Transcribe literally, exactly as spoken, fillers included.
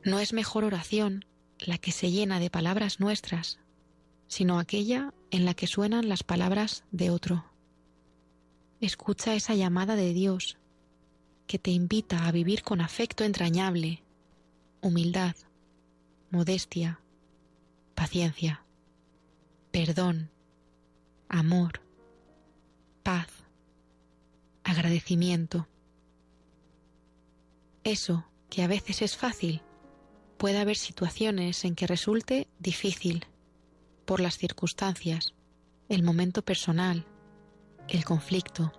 No es mejor oración la que se llena de palabras nuestras, sino aquella en la que suenan las palabras de otro. Escucha esa llamada de Dios que te invita a vivir con afecto entrañable, humildad, modestia, paciencia, perdón, amor, paz, agradecimiento. Eso que a veces es fácil, puede haber situaciones en que resulte difícil por las circunstancias, el momento personal, el conflicto.